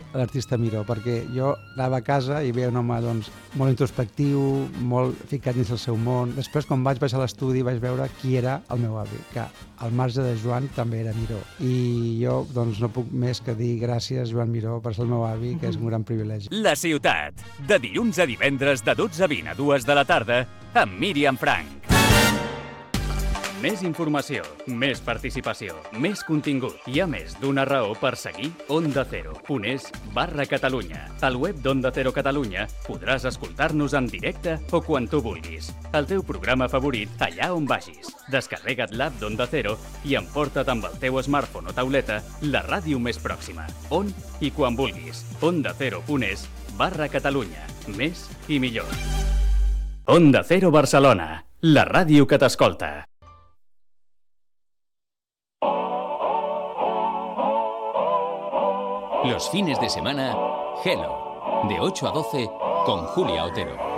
l'artista Miró, perquè jo anava a casa i veia un home doncs, molt introspectiu, molt ficat dins el seu món. Després, quan vaig baixar a l'estudi, vaig veure qui era el meu avi, que al marge de Joan també era Miró. I jo doncs, no puc més que dir gràcies, Joan Miró, per ser el meu avi, que és un gran privilegi. La Ciutat, de dilluns a divendres de 12 a 20 a 2 de la tarda, amb Míriam Frank. Més informació, més participació, més contingut. Hi ha més d'una raó per seguir Onda Cero.es/Catalunya. Al web d'Onda Cero Catalunya podràs escoltar-nos en directe o quan tu vulguis. El teu programa favorit allà on vagis. Descarrega't l'app d'Onda Cero i emporta't amb el teu smartphone o tauleta la ràdio més pròxima. On i quan vulguis. OndaCero.es/Catalunya. Més i millor. Onda Cero Barcelona. La ràdio que t'escolta. Los fines de semana, Hello, de 8 a 12 con Julia Otero.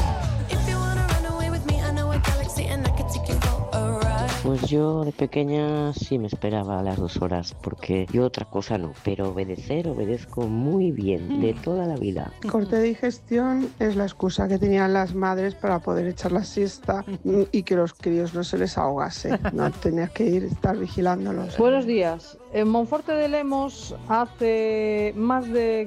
Pues yo de pequeña sí me esperaba las 2 horas, porque yo otra cosa no, pero obedezco muy bien, de toda la vida. Corte de digestión es la excusa que tenían las madres para poder echar la siesta y que los críos no se les ahogase. No tenías que estar vigilándolos. Buenos días. En Monforte de Lemos hace más de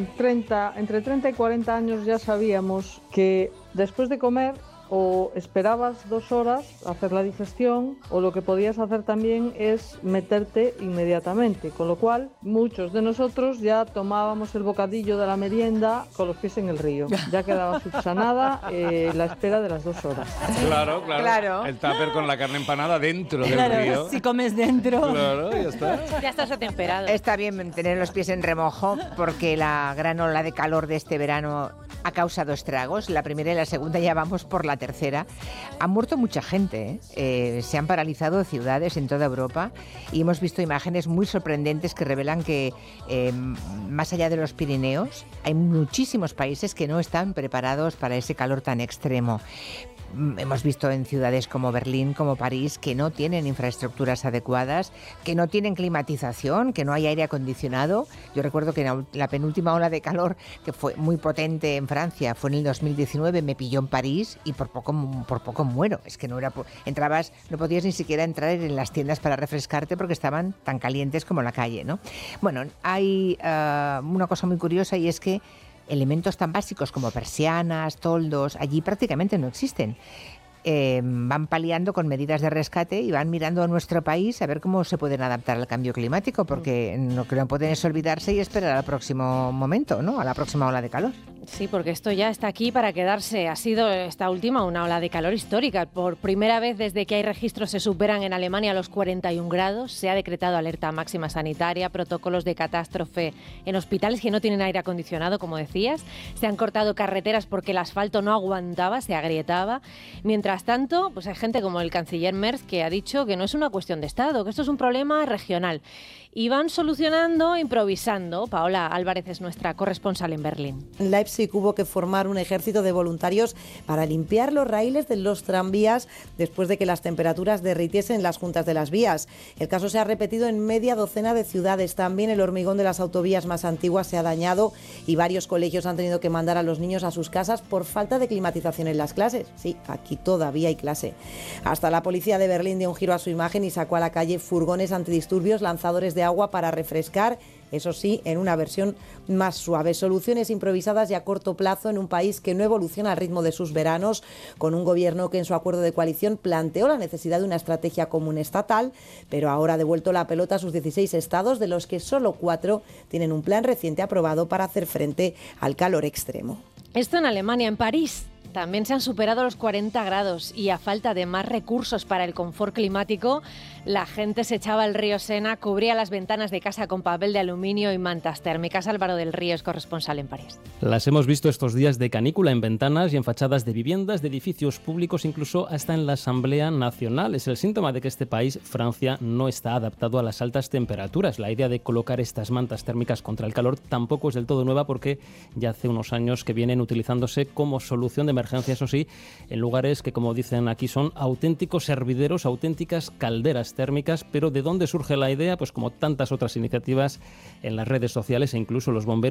entre 30 y 40 años ya sabíamos que después de comer o esperabas 2 horas a hacer la digestión, o lo que podías hacer también es meterte inmediatamente, con lo cual muchos de nosotros ya tomábamos el bocadillo de la merienda con los pies en el río. Ya quedaba subsanada la espera de las 2 horas. Claro. El tupper con la carne empanada dentro del río. Si comes dentro. Claro, ya está. Ya estás atemperado. Está bien tener los pies en remojo, porque la gran ola de calor de este verano ha causado estragos. La primera y la segunda, ya vamos por la tercera. Ha muerto mucha gente, se han paralizado ciudades en toda Europa y hemos visto imágenes muy sorprendentes que revelan que más allá de los Pirineos hay muchísimos países que no están preparados para ese calor tan extremo. Hemos visto en ciudades como Berlín, como París, que no tienen infraestructuras adecuadas, que no tienen climatización, que no hay aire acondicionado. Yo recuerdo que la penúltima ola de calor, que fue muy potente en Francia, fue en el 2019, me pilló en París y por poco muero. Es que no podías ni siquiera entrar en las tiendas para refrescarte porque estaban tan calientes como en la calle, ¿no? Bueno, hay una cosa muy curiosa, y es que elementos tan básicos como persianas, toldos, allí prácticamente no existen. Van paliando con medidas de rescate y van mirando a nuestro país a ver cómo se pueden adaptar al cambio climático, porque lo que no pueden es olvidarse y esperar al próximo momento, ¿no? A la próxima ola de calor. Sí, porque esto ya está aquí para quedarse. Ha sido esta última una ola de calor histórica. Por primera vez desde que hay registros se superan en Alemania los 41 grados. Se ha decretado alerta máxima sanitaria, protocolos de catástrofe en hospitales que no tienen aire acondicionado, como decías. Se han cortado carreteras porque el asfalto no aguantaba, se agrietaba. Mientras tanto, pues hay gente como el canciller Merz que ha dicho que no es una cuestión de Estado, que esto es un problema regional. Y van solucionando, improvisando. Paola Álvarez es nuestra corresponsal en Berlín. En Leipzig hubo que formar un ejército de voluntarios para limpiar los raíles de los tranvías después de que las temperaturas derritiesen las juntas de las vías. El caso se ha repetido en media docena de ciudades. También el hormigón de las autovías más antiguas se ha dañado y varios colegios han tenido que mandar a los niños a sus casas por falta de climatización en las clases. Sí, aquí todavía hay clase. Hasta la policía de Berlín dio un giro a su imagen y sacó a la calle furgones antidisturbios, lanzadores de agua para refrescar, eso sí, en una versión más suave. Soluciones improvisadas y a corto plazo en un país que no evoluciona al ritmo de sus veranos, con un gobierno que en su acuerdo de coalición planteó la necesidad de una estrategia común estatal, pero ahora ha devuelto la pelota a sus 16 estados, de los que solo 4 tienen un plan reciente aprobado para hacer frente al calor extremo. Esto en Alemania, en París. También se han superado los 40 grados y a falta de más recursos para el confort climático, la gente se echaba al río Sena, cubría las ventanas de casa con papel de aluminio y mantas térmicas. Álvaro del Río es corresponsal en París. Las hemos visto estos días de canícula en ventanas y en fachadas de viviendas, de edificios públicos, incluso hasta en la Asamblea Nacional. Es el síntoma de que este país, Francia, no está adaptado a las altas temperaturas. La idea de colocar estas mantas térmicas contra el calor tampoco es del todo nueva, porque ya hace unos años que vienen utilizándose como solución de emergencia, eso sí, en lugares que, como dicen aquí, son auténticos hervideros, auténticas calderas térmicas. Pero ¿de dónde surge la idea? Pues como tantas otras iniciativas en las redes sociales, e incluso los bomberos